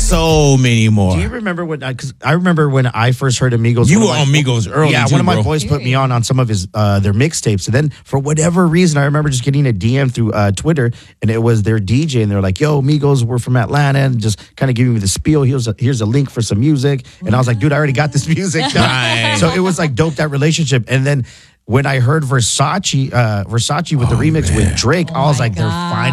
so many more. Do you remember when? Because I remember when I first heard Amigos. You were on Migos early. Yeah, too, one of my bro. boys put me on some of his their mixtapes, and then for whatever reason, I remember just getting a DM through Twitter, and it was their DJ, and they're like, "Yo, Migos, we're from Atlanta," and just kind of giving me the spiel. Here's a link for some music, and I was like, "Dude, I already got this music." Right. So it was like dope, that relationship, and then. When I heard Versace with the remix with Drake, I was like, they're God. finally